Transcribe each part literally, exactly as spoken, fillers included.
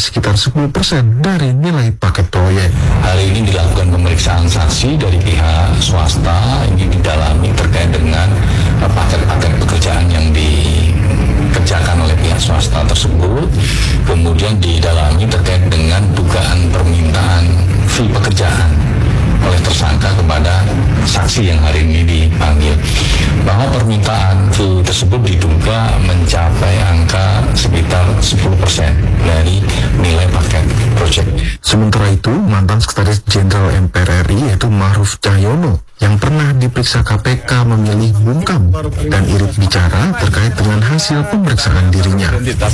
sekitar sepuluh persen dari nilai paket proyek. Hari ini dilakukan pemeriksaan saksi dari pihak swasta, ini didalami terkait dengan uh, paket-paket pekerjaan yang dikerjakan oleh pihak swasta tersebut. Kemudian didalami terkait dengan dugaan permintaan fee pekerjaan oleh tersangka kepada saksi yang hari ini dipanggil, bahwa permintaan fee tersebut diduga mencapai angka sekitar sepuluh persen dari nilai paket proyek. Sementara itu, mantan Sekretaris Jenderal M P R R I yaitu Ma'ruf Cahyono yang pernah diperiksa K P K memilih bungkam dan irit bicara terkait dengan hasil pemeriksaan dirinya.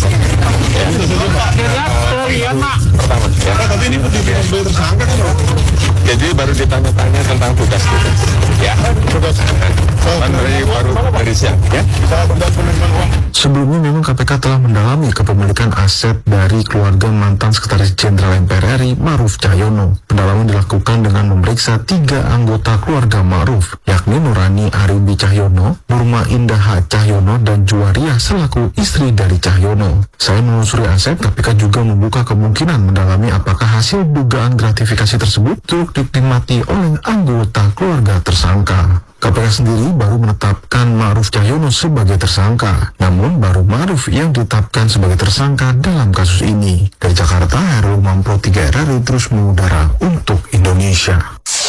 Jadi baru ditanya-tanya tentang tugas kita. Ya, tugas. Dari baru dari siang. Ya. Sebelumnya memang K P K telah mendalami kepemilikan aset dari keluarga mantan Sekretaris Jenderal M P R R I Ma'ruf Cahyono. Pendalaman dilakukan dengan memeriksa tiga anggota keluarga Ma'ruf, yakni Nurani Ariubi Cahyono, Nurma Indah Cahyono, dan Juwariah selaku istri dari Cahyono. Selain menelusuri aset, K P K juga membuka kemungkinan mendalami apakah hasil dugaan gratifikasi tersebut turut dinikmati oleh anggota keluarga tersangka. K P K sendiri baru menetapkan Ma'ruf Cahyono sebagai tersangka, namun baru Ma'ruf yang ditetapkan sebagai tersangka dalam kasus ini. Dari Jakarta, Herul Mampro tiga R R I terus mengudara untuk Indonesia.